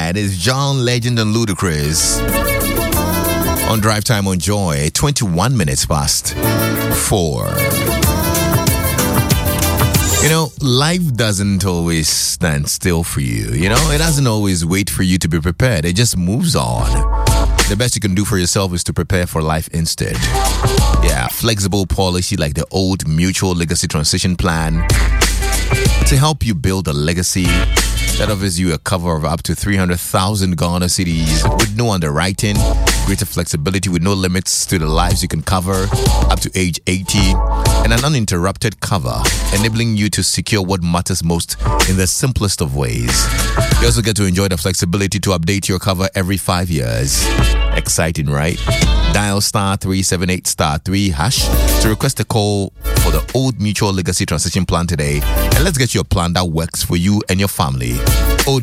right, it's John Legend and Ludacris on Drive Time on Joy, 21 minutes past 4. You know, life doesn't always stand still for you. You know, it doesn't always wait for you to be prepared. It just moves on. The best you can do for yourself is to prepare for life instead. Yeah, flexible policy like the old Mutual Legacy Transition Plan to help you build a legacy that offers you a cover of up to 300,000 Ghana cedis with no underwriting, greater flexibility with no limits to the lives you can cover up to age 80, and an uninterrupted cover, enabling you to secure what matters most in the simplest of ways. You also get to enjoy the flexibility to update your cover every 5 years. Exciting, right? Dial *378*3# to request a call for the Old Mutual Legacy Transition Plan today, and let's get you a plan that works for you and your family. Old